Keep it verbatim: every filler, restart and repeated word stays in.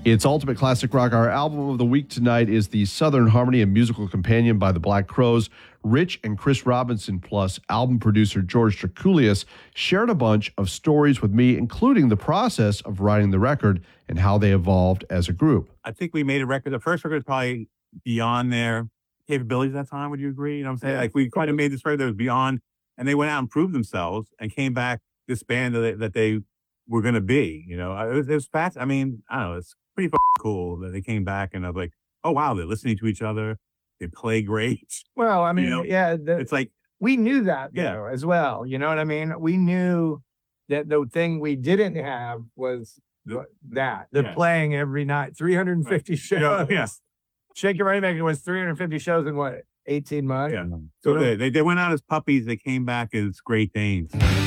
It's Ultimate Classic Rock. Our album of the week tonight is the Southern Harmony, a musical companion by the Black Crowes. Rich and Chris Robinson, plus album producer George Trekulius, shared a bunch of stories with me, including the process of writing the record and how they evolved as a group. I think we made a record. The first record was probably beyond their capabilities at that time. Would you agree? You know what I'm saying? Like, we kind of made this record that was beyond, and they went out and proved themselves and came back this band that they, that they were going to be. You know, it was, it was fast. I mean, I don't know. It's pretty cool that they came back, and I was like, oh, wow, they're listening to each other. They play great. Well, I mean, you know? yeah, the, it's like, we knew that yeah. though, as well. You know what I mean? We knew that the thing we didn't have was the, that. The yeah. playing every night, three hundred fifty right. shows. Yeah. yeah. Shake Your Money Maker was three hundred fifty shows in what, eighteen months? Yeah. So they, they, they went out as puppies. They came back as Great Danes.